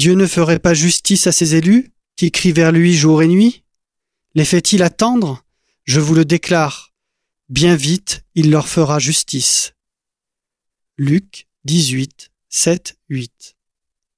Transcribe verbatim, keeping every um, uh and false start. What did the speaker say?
Dieu ne ferait pas justice à ses élus, qui crient vers lui jour et nuit? Les fait-il attendre? Je vous le déclare, bien vite il leur fera justice. Luc dix-huit, sept, huit.